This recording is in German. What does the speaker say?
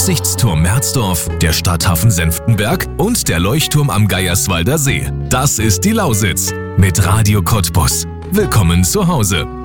Aussichtsturm Merzdorf, der Stadthafen Senftenberg und der Leuchtturm am Geierswalder See. Das ist die Lausitz mit Radio Cottbus. Willkommen zu Hause.